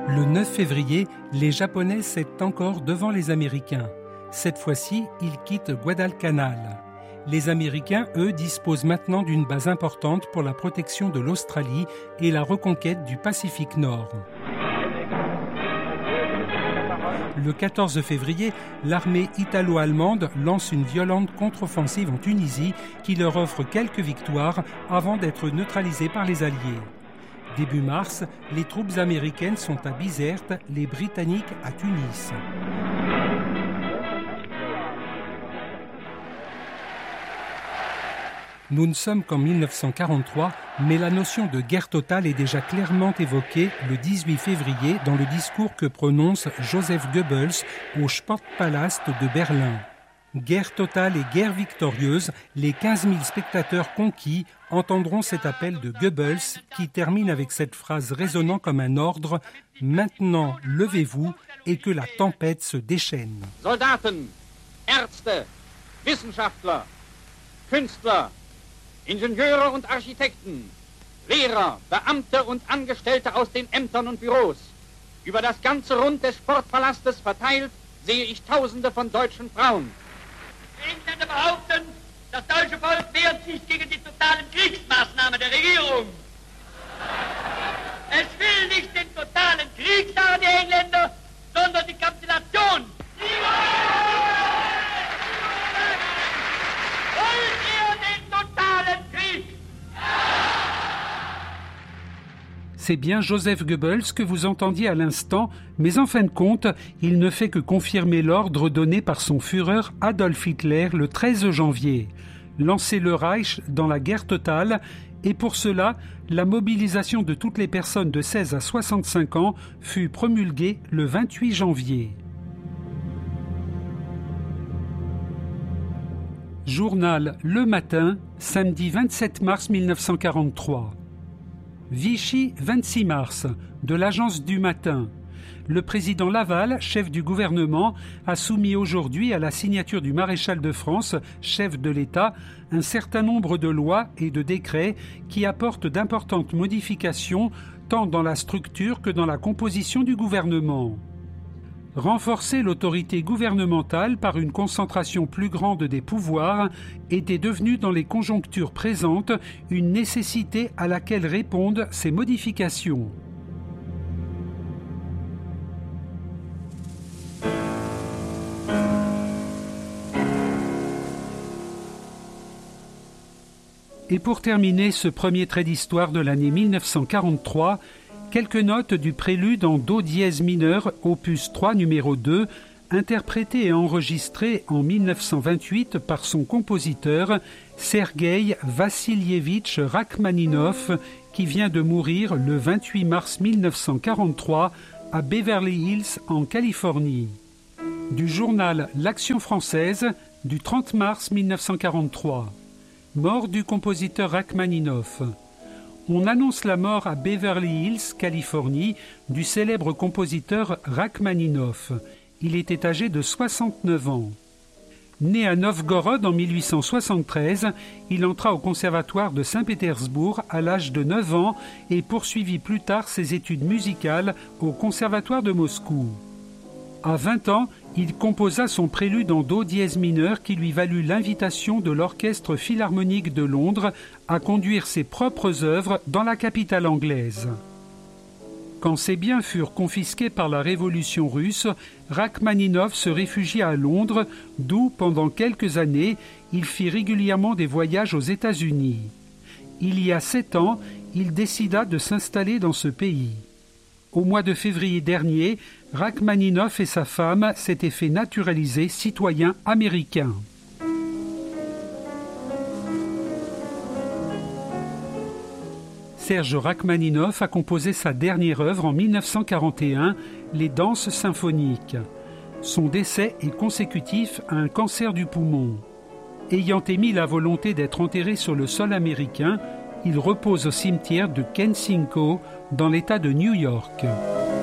Le 9 février, les Japonais cèdent encore devant les Américains. Cette fois-ci, ils quittent Guadalcanal. Les Américains, eux, disposent maintenant d'une base importante pour la protection de l'Australie et la reconquête du Pacifique Nord. Le 14 février, l'armée italo-allemande lance une violente contre-offensive en Tunisie qui leur offre quelques victoires avant d'être neutralisée par les Alliés. Début mars, les troupes américaines sont à Bizerte, les Britanniques à Tunis. Nous ne sommes qu'en 1943, mais la notion de guerre totale est déjà clairement évoquée le 18 février dans le discours que prononce Joseph Goebbels au Sportpalast de Berlin. Guerre totale et guerre victorieuse, les 15 000 spectateurs conquis entendront cet appel de Goebbels qui termine avec cette phrase résonnant comme un ordre « Maintenant, levez-vous et que la tempête se déchaîne ». Soldaten, Ärzte, Wissenschaftler, Künstler, Ingenieure und Architekten, Lehrer, Beamte und Angestellte aus den Ämtern und Büros. Über das ganze Rund des Sportpalastes verteilt sehe ich Tausende von deutschen Frauen. Die Engländer behaupten, das deutsche Volk wehrt sich gegen die totalen Kriegsmaßnahmen der Regierung. Es will nicht den totalen Krieg, sagen die Engländer, sondern die Kapitulation. Wollt ihr den totalen Krieg? C'est bien Joseph Goebbels que vous entendiez à l'instant, mais en fin de compte, il ne fait que confirmer l'ordre donné par son Führer Adolf Hitler le 13 janvier. Lancer le Reich dans la guerre totale, et pour cela, la mobilisation de toutes les personnes de 16 à 65 ans fut promulguée le 28 janvier. Journal Le Matin, samedi 27 mars 1943. Vichy, 26 mars, de l'Agence du Matin. Le président Laval, chef du gouvernement, a soumis aujourd'hui à la signature du maréchal de France, chef de l'État, un certain nombre de lois et de décrets qui apportent d'importantes modifications tant dans la structure que dans la composition du gouvernement. Renforcer l'autorité gouvernementale par une concentration plus grande des pouvoirs était devenu dans les conjonctures présentes une nécessité à laquelle répondent ces modifications. Et pour terminer ce premier trait d'histoire de l'année 1943, quelques notes du prélude en do dièse mineur, opus 3 numéro 2, interprété et enregistré en 1928 par son compositeur Sergueï Vassilievitch Rachmaninov, qui vient de mourir le 28 mars 1943 à Beverly Hills en Californie. Du journal L'Action française du 30 mars 1943. Mort du compositeur Rachmaninov. On annonce la mort à Beverly Hills, Californie, du célèbre compositeur Rachmaninov. Il était âgé de 69 ans. Né à Novgorod en 1873, il entra au conservatoire de Saint-Pétersbourg à l'âge de 9 ans et poursuivit plus tard ses études musicales au conservatoire de Moscou. À 20 ans, il composa son prélude en do dièse mineur qui lui valut l'invitation de l'Orchestre Philharmonique de Londres à conduire ses propres œuvres dans la capitale anglaise. Quand ses biens furent confisqués par la Révolution russe, Rachmaninov se réfugia à Londres, d'où, pendant quelques années, il fit régulièrement des voyages aux États-Unis. Il y a 7 ans, il décida de s'installer dans ce pays. Au mois de février dernier, Rachmaninov et sa femme s'étaient fait naturaliser citoyens américains. Serge Rachmaninov a composé sa dernière œuvre en 1941, Les Danses symphoniques. Son décès est consécutif à un cancer du poumon. Ayant émis la volonté d'être enterré sur le sol américain, il repose au cimetière de Kensico, dans l'État de New York.